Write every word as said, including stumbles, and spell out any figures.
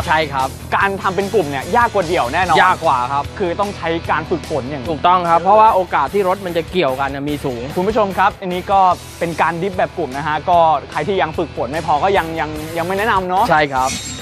ใช่ครับการทำเป็นกลุ่มเนี่ยยากกว่าเดี่ยวแน่นอนยากกว่าครับคือต้องใช้การฝึกฝนอย่างถูกต้องครับเพราะว่าโอกาสที่รถมันจะเกี่ยวกันมีสูงคุณผู้ชมครับอันนี้ก็เป็นการดิฟแบบกลุ่มนะฮะก็ใครที่ยังฝึกฝนไม่พอก็ยังยังยังไม่แนะนำเนาะใช่ครับ